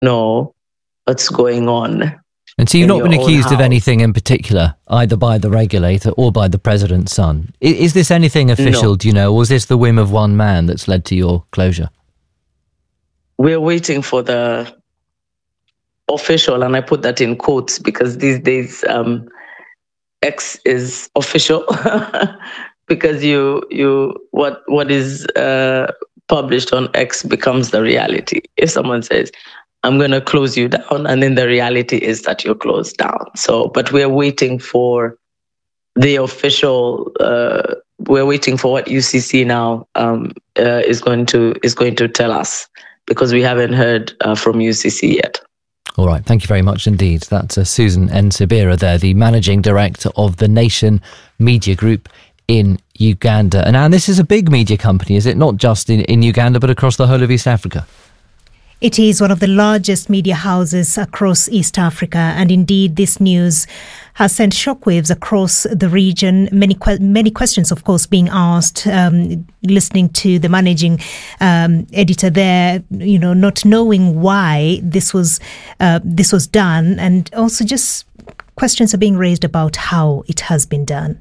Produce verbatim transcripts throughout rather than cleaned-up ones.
know what's going on. And so you've not been accused of anything in particular, either by the regulator or by the president's son. Is, is this anything official, No. do you know, or is this the whim of one man that's led to your closure? We're waiting for the official, and I put that in quotes because these days um, X is official because you you what what is uh, published on X becomes the reality. If someone says, I'm going to close you down, and then the reality is that you're closed down. So, but we're waiting for the official. Uh, we're waiting for what U C C now um, uh, is going to is going to tell us, because we haven't heard uh, from U C C yet. All right, thank you very much indeed. That's uh, Susan Nsibira there, the managing director of the Nation Media Group in Uganda. And Anne, this is a big media company, is it? Not just in, in Uganda, but across the whole of East Africa. It is one of the largest media houses across East Africa, and indeed this news has sent shockwaves across the region. Many que- many questions, of course, being asked, um, listening to the managing um, editor there, you know, not knowing why this was uh, this was done, and also just questions are being raised about how it has been done.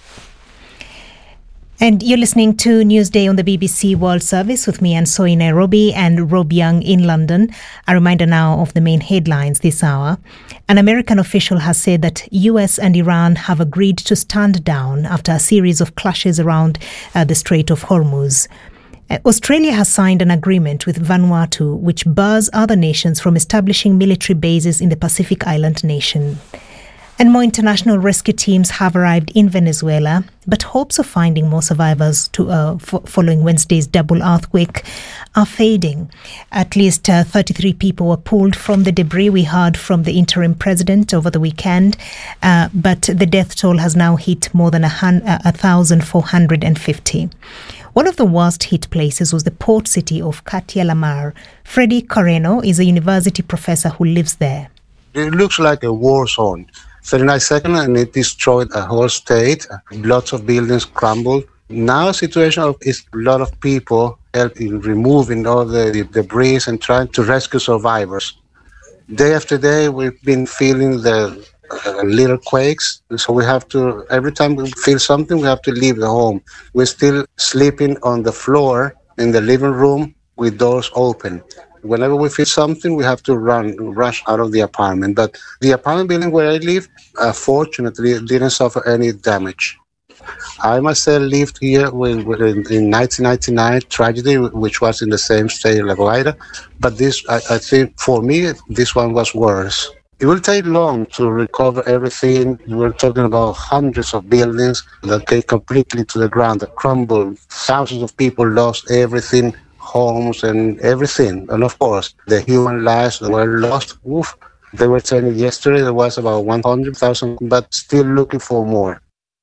And you're listening to Newsday on the B B C World Service with me, Anne Soy in Nairobi, and Rob Young in London. A reminder now of the main headlines this hour. An American official has said that U S and Iran have agreed to stand down after a series of clashes around uh, the Strait of Hormuz. Uh, Australia has signed an agreement with Vanuatu, which bars other nations from establishing military bases in the Pacific island nation. And more international rescue teams have arrived in Venezuela, but hopes of finding more survivors to, uh, f- following Wednesday's double earthquake are fading. At least uh, thirty-three people were pulled from the debris. We heard from the interim president over the weekend, uh, but the death toll has now hit more than one thousand four hundred fifty. One of the worst hit places was the port city of Katia Lamar. Freddie Carreno is a university professor who lives there. It looks like a war zone. thirty-nine seconds and it destroyed a whole state. Lots of buildings crumbled. Now the situation is a lot of people help in removing all the, the debris and trying to rescue survivors. Day after day, we've been feeling the uh, little quakes. So we have to, every time we feel something, we have to leave the home. We're still sleeping on the floor in the living room with doors open. Whenever we feel something, we have to run, rush out of the apartment. But the apartment building where I live, uh, fortunately, didn't suffer any damage. I myself lived here when, when in nineteen ninety-nine, tragedy, which was in the same state of La Guaira. But this, I, I think, for me, this one was worse. It will take long to recover everything. We're talking about hundreds of buildings that came completely to the ground, that crumbled. Thousands of people lost everything. Homes and everything. And of course, the human lives that were lost, oof, they were telling yesterday there was about one hundred thousand, but still looking for more.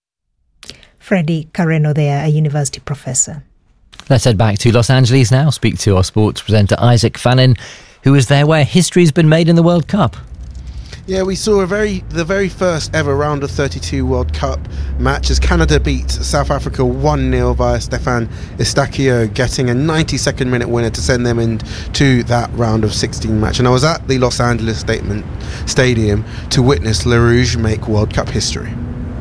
Freddie Carreno there, a university professor. Let's head back to Los Angeles now, speak to our sports presenter Isaac Fannin, who is there where history's been made in the World Cup. Yeah, we saw a very the very first ever round of thirty-two World Cup match as Canada beat South Africa one nil via Stefan Eustaquio, getting a ninety-second minute winner to send them into that round of sixteen match. And I was at the Los Angeles Statement Stadium to witness Le Rouge make World Cup history.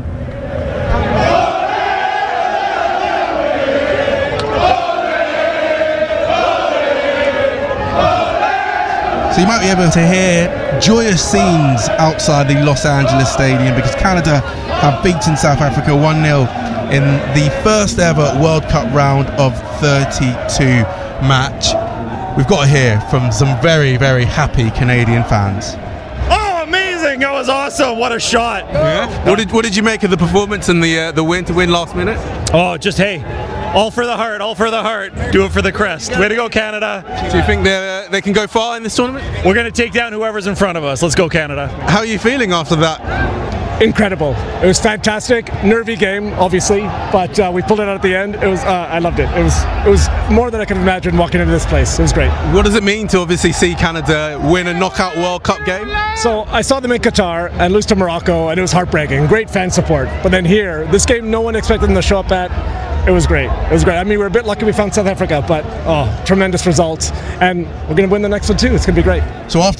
So you might be able to hear joyous scenes outside the Los Angeles Stadium because Canada have beaten South Africa one nil in the first ever World Cup round of thirty-two match. We've got to hear from some very, very happy Canadian fans. Oh, amazing! That was awesome! What a shot! Yeah. What did what did you make of the performance and the uh, the win to win last minute? Oh, just hey. All for the heart, all for the heart. Do it for the crest. Way to go, Canada. Do you think they they can go far in this tournament? We're going to take down whoever's in front of us. Let's go, Canada. How are you feeling after that? Incredible. It was fantastic. Nervy game, obviously, but uh, we pulled it out at the end. It was. Uh, I loved it. It was. It was more than I could have imagined walking into this place. It was great. What does it mean to obviously see Canada win a knockout World Cup game? So I saw them in Qatar and lose to Morocco, and it was heartbreaking. Great fan support. But then here, this game, no one expected them to show up at. it was great. It was great. I mean, we were a bit lucky we found South Africa, but oh, tremendous results. And we're going to win the next one too. It's going to be great. So after